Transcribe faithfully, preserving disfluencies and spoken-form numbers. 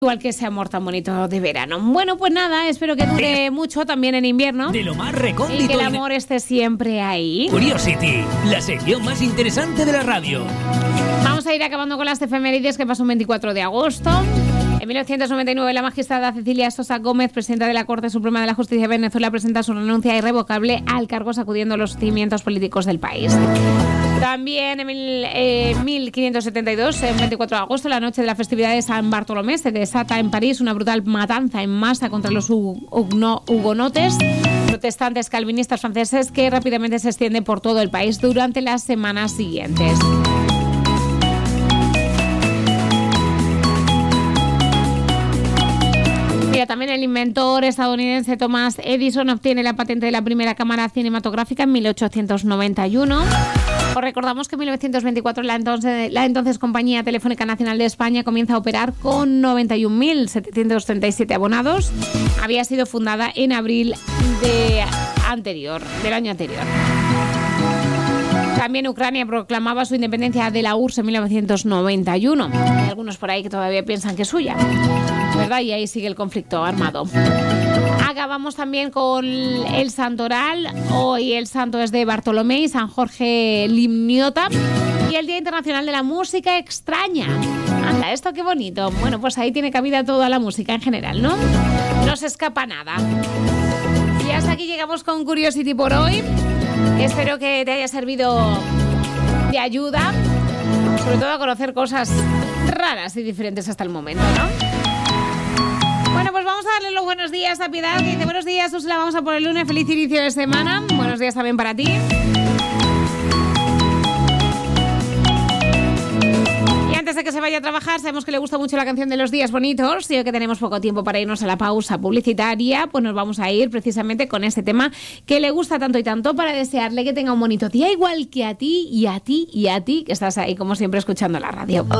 Igual que ese amor tan bonito de verano. Bueno, pues nada, espero que dure mucho también en invierno. De lo más recóndito. Y que el amor esté siempre ahí. Curiosity, la sección más interesante de la radio. Vamos a ir acabando con las efemérides que pasó un veinticuatro de agosto. En mil novecientos noventa y nueve, la magistrada Cecilia Sosa Gómez, presidenta de la Corte Suprema de la Justicia de Venezuela, presenta su renuncia irrevocable al cargo, sacudiendo los cimientos políticos del país. También en mil, eh, mil quinientos setenta y dos, el veinticuatro de agosto, la noche de la festividad de San Bartolomé, se desata en París una brutal matanza en masa contra los hugonotes, protestantes calvinistas franceses, que rápidamente se extiende por todo el país durante las semanas siguientes. Mira, también el inventor estadounidense Thomas Edison obtiene la patente de la primera cámara cinematográfica en mil ochocientos noventa y uno. Os recordamos que en mil novecientos veinticuatro la entonces, la entonces Compañía Telefónica Nacional de España comienza a operar con noventa y un mil setecientos treinta y siete abonados. Había sido fundada en abril de anterior, del año anterior. También Ucrania proclamaba su independencia de la U R S S en mil novecientos noventa y uno. Hay algunos por ahí que todavía piensan que es suya, ¿verdad? Y ahí sigue el conflicto armado. Acabamos también con el santoral. Hoy el santo es de Bartolomé y San Jorge Limniota. Y el Día Internacional de la Música Extraña. Anda, esto qué bonito. Bueno, pues ahí tiene cabida toda la música en general, ¿no? No se escapa nada. Y hasta aquí llegamos con Curiosity por hoy. Espero que te haya servido de ayuda, sobre todo a conocer cosas raras y diferentes hasta el momento, ¿no? Bueno, pues vamos a darle los buenos días a Piedad, que dice: buenos días, Úrsula, vamos a por el lunes, feliz inicio de semana. Buenos días también para ti. Y antes de que se vaya a trabajar, sabemos que le gusta mucho la canción de los días bonitos, y hoy que tenemos poco tiempo para irnos a la pausa publicitaria, pues nos vamos a ir precisamente con este tema que le gusta tanto y tanto, para desearle que tenga un bonito día, igual que a ti y a ti y a ti, que estás ahí como siempre escuchando la radio.